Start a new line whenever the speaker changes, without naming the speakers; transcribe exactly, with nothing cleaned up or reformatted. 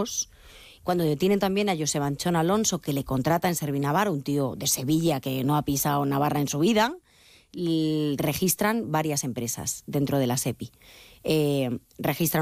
dos. Cuando detienen también a Joseba Anchón Alonso, que le contrata en Servinavar, un tío de Sevilla que no ha pisado Navarra en su vida, registran varias empresas dentro de la SEPI. Eh, registran